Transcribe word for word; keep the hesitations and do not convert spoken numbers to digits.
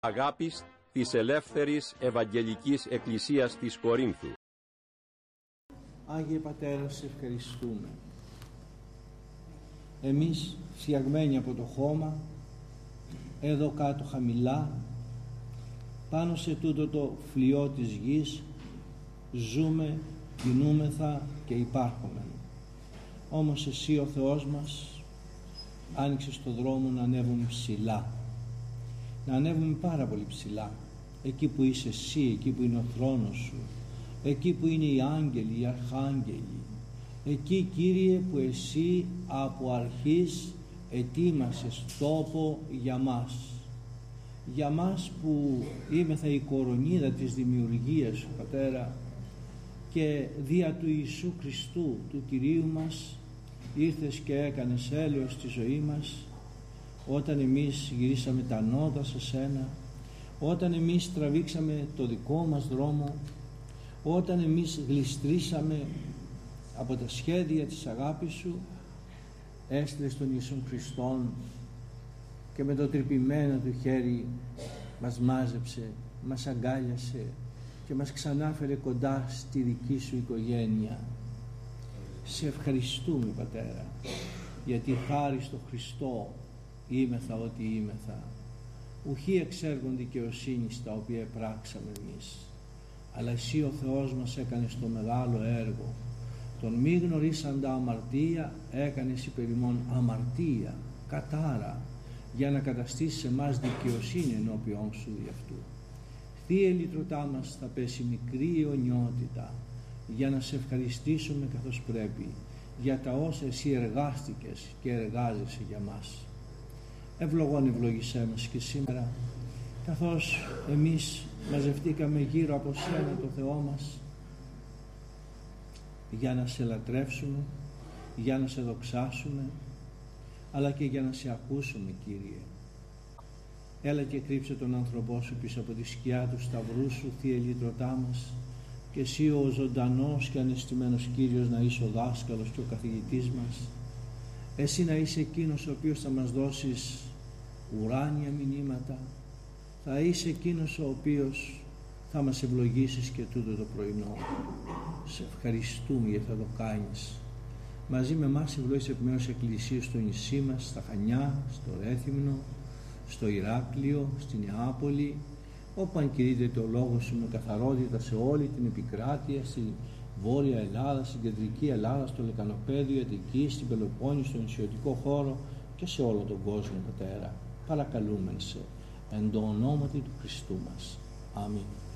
αγάπης της Ελεύθερης Ευαγγελικής Εκκλησίας της Κορίνθου. Άγιε Πατέρα, σε ευχαριστούμε. Εμείς φτιαγμένοι από το χώμα, εδώ κάτω χαμηλά, πάνω σε τούτο το φλοιό της γης, ζούμε, κινούμεθα και υπάρχουμε. Όμως Εσύ ο Θεός μας άνοιξες το δρόμο να ανέβουμε ψηλά, να ανέβουμε πάρα πολύ ψηλά, εκεί που είσαι Εσύ, εκεί που είναι ο θρόνος Σου, εκεί που είναι οι άγγελοι, οι αρχάγγελοι, εκεί, Κύριε, που Εσύ από αρχής ετοίμασες τόπο για μας, για μας που είμεθα η κορονίδα της δημιουργίας Σου, Πατέρα, και δια του Ιησού Χριστού, του Κυρίου μας, ήρθες και έκανες έλεος στη ζωή μας, όταν εμείς γυρίσαμε τα νότα σε Σένα, όταν εμείς τραβήξαμε το δικό μας δρόμο, όταν εμείς γλιστρήσαμε από τα σχέδια της αγάπης Σου, έστειλες τον Ιησού Χριστόν και με το τρυπημένο Του χέρι μας μάζεψε, μας αγκάλιασε και μας ξανάφερε κοντά στη δική Σου οικογένεια. Σε ευχαριστούμε, Πατέρα, γιατί χάρη στο Χριστό είμεθα ό,τι σήμεθα. Ουχή εξέργων δικαιοσύνης τα οποία πράξαμε εμείς, αλλά Εσύ ο Θεός μας έκανες το μεγάλο έργο. Τον μη γνωρίσαντα αμαρτία έκανες υπερ ημών αμαρτία, κατάρα, για να καταστήσεις εμάς δικαιοσύνη ενώπιόν Σου δι' αυτού. Θύε λυτρωτά μας θα πέσει μικρή αιωνιότητα, για να Σε ευχαριστήσουμε καθώς πρέπει για τα όσα Εσύ εργάστηκες και εργάζεσαι για μας. Ευλογών ευλογησέ μας και σήμερα, καθώς εμείς μαζευτήκαμε γύρω από Σένα το Θεό μας, για να Σε λατρεύσουμε, για να Σε δοξάσουμε, αλλά και για να Σε ακούσουμε, Κύριε. Έλα και κρύψε τον άνθρωπό Σου πίσω από τη σκιά του σταυρού Σου, Θύε λυτρωτά μας, και Εσύ ο ζωντανός και ανεστημένος Κύριος να είσαι ο δάσκαλος και ο καθηγητής μας. Εσύ να είσαι εκείνος ο οποίος θα μας δώσεις ουράνια μηνύματα, θα είσαι εκείνος ο οποίος θα μας ευλογήσεις και τούτο το πρωινό. Σε ευχαριστούμε γιατί θα το κάνεις. Μαζί με εμάς ευλόγησε επιμένως εκκλησίες στο νησί μας, στα Χανιά, στο Ρέθυμνο, στο Ηράκλειο, στη Νεάπολη, όπου αν κηρύττεται το λόγο Σου με καθαρότητα σε όλη την επικράτεια, στη Βόρεια Ελλάδα, στην Κεντρική Ελλάδα, στο Λεκανοπέδιο, Αττική, στην Πελοπόννη, στο νησιωτικό χώρο και σε όλο τον κόσμο, Πατέρα. Παρακαλούμεν Σε εν το ονόματι του Χριστού μας. Αμήν.